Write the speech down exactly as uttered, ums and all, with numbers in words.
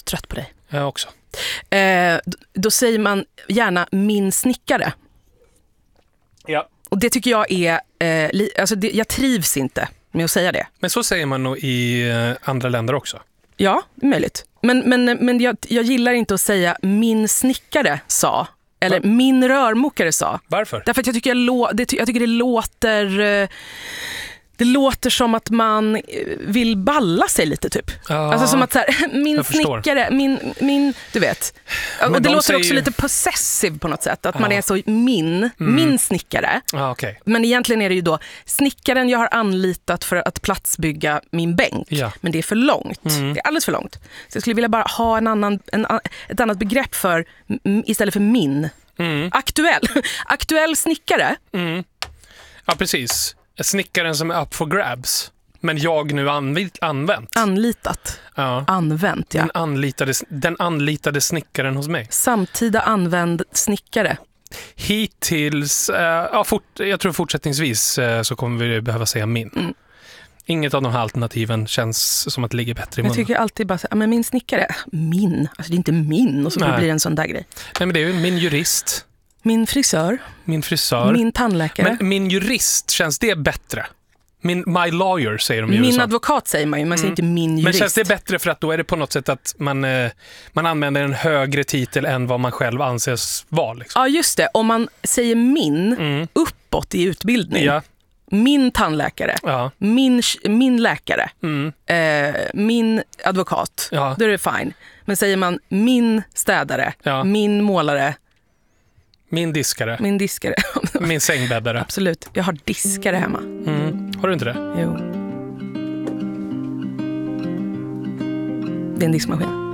trött på dig. Jag också. Eh, då, då säger man gärna min snickare. Ja. Och det tycker jag är... Eh, li, alltså det, jag trivs inte med att säga det. Men så säger man nog i eh, andra länder också. Ja, möjligt. Men, men, men jag, jag gillar inte att säga min snickare sa. Eller Va? min rörmokare sa. Varför? Därför att jag tycker, jag, lo, det, jag tycker det låter... Eh, Det låter som att man vill balla sig lite typ. Ja, alltså som att så här, min snickare, min, min, du vet. Men och det låter säger... också lite possessive på något sätt. Att ja. man är så min, mm. min snickare. Ja, okay. Men egentligen är det ju då snickaren jag har anlitat för att platsbygga min bänk. Ja. Men det är för långt. Mm. Det är alldeles för långt. Så jag skulle vilja bara ha en annan, en, ett annat begrepp för istället för min. Mm. Aktuell. Aktuell snickare. Mm. Ja, precis. Snickaren som är up for grabs. Men jag nu anv- använt. Anlitat. Ja. Använt, ja. Den anlitade, den anlitade snickaren hos mig. Samtida använd snickare. Hittills, äh, ja, fort, jag tror fortsättningsvis äh, så kommer vi behöva säga min. Mm. Inget av de här alternativen känns som att det ligger bättre i munnen. Jag tycker alltid bara så här, men min snickare, min, alltså det är inte min och så blir det en sån där grej. Nej, men det är ju min jurist. Min frisör. Min frisör. Min tandläkare. Men min jurist, känns det bättre? Min, my lawyer säger de ju. Min advokat säger man ju, man säger mm. inte min jurist. Men känns det bättre för att då är det på något sätt att man, eh, man använder en högre titel än vad man själv anses vara? Liksom. Ja, just det. Om man säger min mm. uppåt i utbildning. Ja. Min tandläkare. Ja. Min, min läkare. Mm. Eh, min advokat. Ja. Då är det fine. Men säger man min städare. Ja. Min målare. Min diskare. Min diskare. Min sängbäddare. Absolut. Jag har diskare hemma. Mm. Har du inte det? Jo. Det är en diskmaskin.